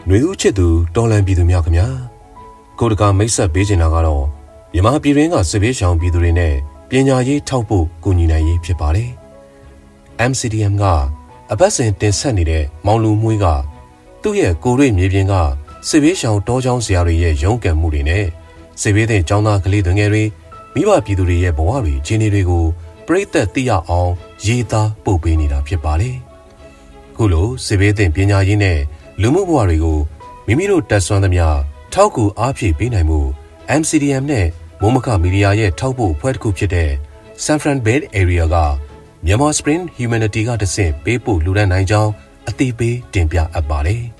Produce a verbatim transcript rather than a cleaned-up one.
နှွေဦးချစ်သူတော်လန်ပြည်သူများခင်ဗျာကိုတကာမိတ်ဆက်ပေးချင်တာကတော့မြန်မာပြည်တွင်းကစစ်ဘေးရှောင်ပြည်သူတွေနဲ့ပညာရေးထောက်ဖို့ကူညီနိုင်ရေးဖြစ်ပါတယ် M C D M ကအပတ်စဉ်တင်ဆက်နေတဲ့မောင်လူမွေးကသူ့ရဲ့ကိုရိမြေပြင်ကစစ်ဘေးရှောင်တောချောင်းဆရာတွေရဲ့ရုန်းကန်မှုတွေနဲ့စစ်ဘေးသင့်ចောင်းသားကလေးတွေငယ်တွေမိဘပြည်သူတွေရဲ့ဘဝတွေအခြေအနေတွေကိုပြည့်သက်သိရအောင်ရေးသားပို့ပေးနေတာဖြစ်ပါတယ်ခုလိုစစ်ဘေးသင့်ပညာရေးနဲ့လူမှုဘဝတွေကိုမိမိတို့တက်ဆွမ်းသမျှထောက်ကူအားဖြည့်ပေးနိုင်မှု M C D M နဲ့မိုးမခမီဒီယာရဲ့ထောက်ပို့ဖွဲ့တစ်ခုဖြစ်တဲ့ San Fran Bay Area ကမြန်မာ Spring Humanity ကတဆင့်ပေးပို့လူဒန်းနိုင်ကြောင်းအသိပေးတင်ပြအပ်ပါတယ်